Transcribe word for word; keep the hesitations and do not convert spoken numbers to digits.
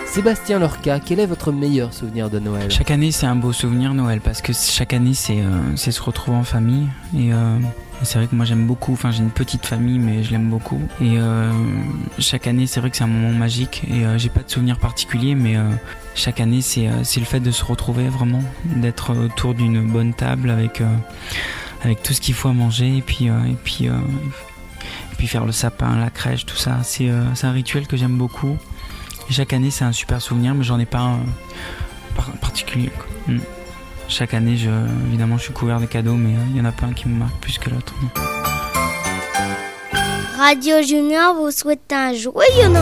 Sébastien Lorca, quel est votre meilleur souvenir de Noël ? Chaque année, c'est un beau souvenir Noël parce que chaque année, c'est, euh, c'est se retrouver en famille. Et, euh, et c'est vrai que moi, j'aime beaucoup. Enfin, j'ai une petite famille, mais je l'aime beaucoup. Et euh, chaque année, c'est vrai que c'est un moment magique. Et euh, j'ai pas de souvenir particulier, mais euh, chaque année, c'est, euh, c'est le fait de se retrouver vraiment, d'être autour d'une bonne table avec, euh, avec tout ce qu'il faut à manger. Et puis, euh, et puis, euh, et puis faire le sapin, la crèche, tout ça. C'est, euh, c'est un rituel que j'aime beaucoup. Chaque année, c'est un super souvenir, mais j'en ai pas un par- particulier. Quoi. Mm. Chaque année, je, évidemment, je suis couvert de cadeaux, mais il euh, y en a pas un qui me marque plus que l'autre. Radio Junior vous souhaite un joyeux Noël.